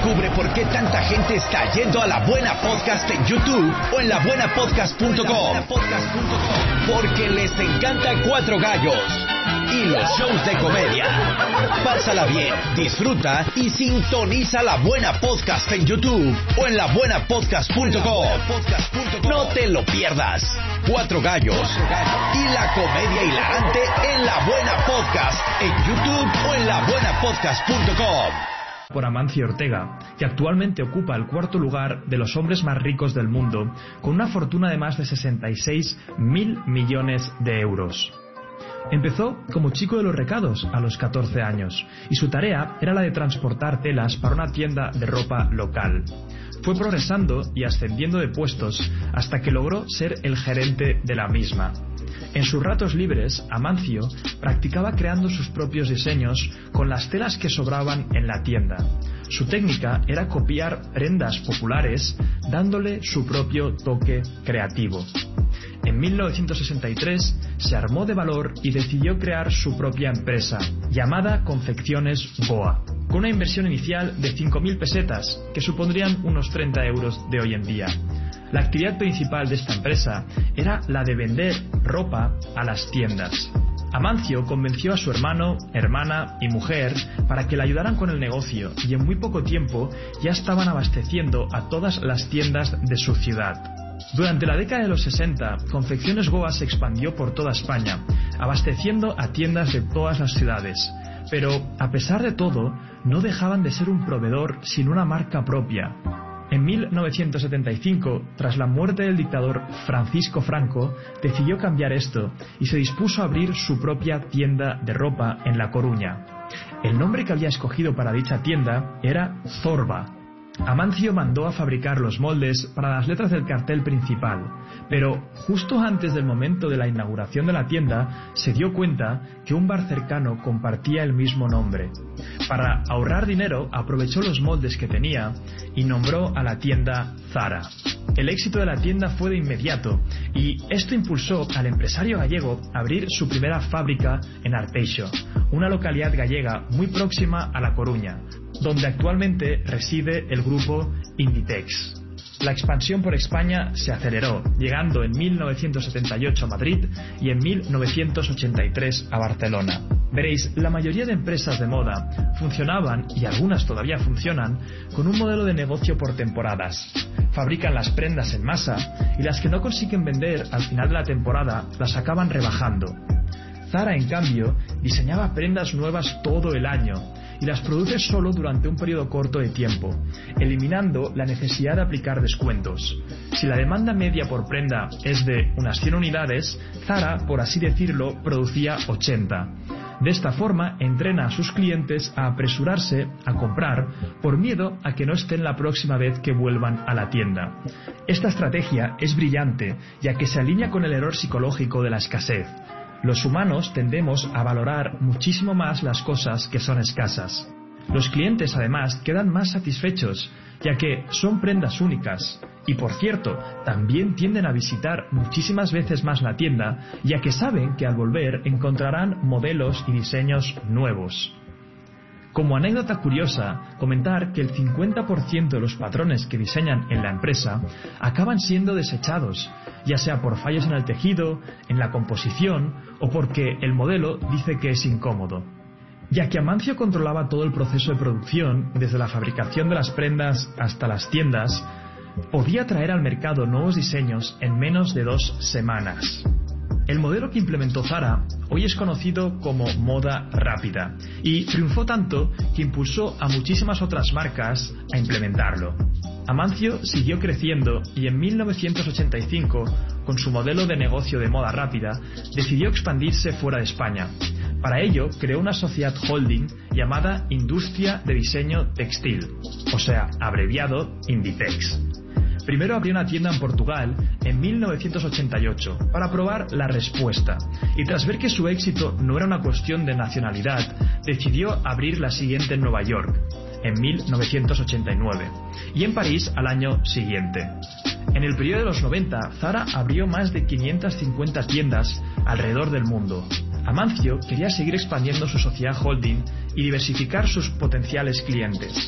Descubre por qué tanta gente está yendo a La Buena Podcast en YouTube o en labuenapodcast.com. Porque les encanta Cuatro Gallos y los shows de comedia. Pásala bien, disfruta y sintoniza La Buena Podcast en YouTube o en labuenapodcast.com. No te lo pierdas. Cuatro Gallos y la comedia hilarante en La Buena Podcast en YouTube o en labuenapodcast.com. Por Amancio Ortega, que actualmente ocupa el cuarto lugar de los hombres más ricos del mundo, con una fortuna de más de 66.000 millones de euros. Empezó como chico de los recados a los 14 años, y su tarea era la de transportar telas para una tienda de ropa local. Fue progresando y ascendiendo de puestos hasta que logró ser el gerente de la misma. En sus ratos libres, Amancio practicaba creando sus propios diseños con las telas que sobraban en la tienda. Su técnica era copiar prendas populares dándole su propio toque creativo. En 1963 se armó de valor y decidió crear su propia empresa, llamada Confecciones Goa, con una inversión inicial de 5.000 pesetas, que supondrían unos 30 euros de hoy en día. La actividad principal de esta empresa era la de vender ropa a las tiendas. Amancio convenció a su hermano, hermana y mujer para que le ayudaran con el negocio, y en muy poco tiempo ya estaban abasteciendo a todas las tiendas de su ciudad. Durante la década de los 60, Confecciones Goa se expandió por toda España, abasteciendo a tiendas de todas las ciudades. Pero, a pesar de todo, no dejaban de ser un proveedor sin una marca propia. En 1975, tras la muerte del dictador Francisco Franco, decidió cambiar esto y se dispuso a abrir su propia tienda de ropa en La Coruña. El nombre que había escogido para dicha tienda era Zorba. Amancio mandó a fabricar los moldes para las letras del cartel principal, pero justo antes del momento de la inauguración de la tienda se dio cuenta que un bar cercano compartía el mismo nombre. Para ahorrar dinero aprovechó los moldes que tenía y nombró a la tienda Zara. El éxito de la tienda fue de inmediato y esto impulsó al empresario gallego a abrir su primera fábrica en Arteixo, una localidad gallega muy próxima a La Coruña, donde actualmente reside el grupo Inditex. La expansión por España se aceleró, llegando en 1978 a Madrid y en 1983 a Barcelona. Veréis, la mayoría de empresas de moda funcionaban, y algunas todavía funcionan, con un modelo de negocio por temporadas. Fabrican las prendas en masa y las que no consiguen vender al final de la temporada las acaban rebajando. Zara, en cambio, diseñaba prendas nuevas todo el año y las produce solo durante un periodo corto de tiempo, eliminando la necesidad de aplicar descuentos. Si la demanda media por prenda es de unas 100 unidades, Zara, por así decirlo, producía 80. De esta forma, entrena a sus clientes a apresurarse a comprar por miedo a que no estén la próxima vez que vuelvan a la tienda. Esta estrategia es brillante, ya que se alinea con el error psicológico de la escasez. Los humanos tendemos a valorar muchísimo más las cosas que son escasas. Los clientes, además, quedan más satisfechos, ya que son prendas únicas. Y, por cierto, también tienden a visitar muchísimas veces más la tienda, ya que saben que al volver encontrarán modelos y diseños nuevos. Como anécdota curiosa, comentar que el 50% de los patrones que diseñan en la empresa acaban siendo desechados, ya sea por fallos en el tejido, en la composición o porque el modelo dice que es incómodo. Ya que Amancio controlaba todo el proceso de producción, desde la fabricación de las prendas hasta las tiendas, podía traer al mercado nuevos diseños en menos de 2 semanas. El modelo que implementó Zara hoy es conocido como moda rápida y triunfó tanto que impulsó a muchísimas otras marcas a implementarlo. Amancio siguió creciendo y en 1985, con su modelo de negocio de moda rápida, decidió expandirse fuera de España. Para ello, creó una sociedad holding llamada Industria de Diseño Textil, o sea, abreviado Inditex. Primero abrió una tienda en Portugal en 1988 para probar la respuesta, y tras ver que su éxito no era una cuestión de nacionalidad, decidió abrir la siguiente en Nueva York en 1989 y en París al año siguiente. En el periodo de los 90, Zara abrió más de 550 tiendas alrededor del mundo. Amancio quería seguir expandiendo su sociedad holding y diversificar sus potenciales clientes.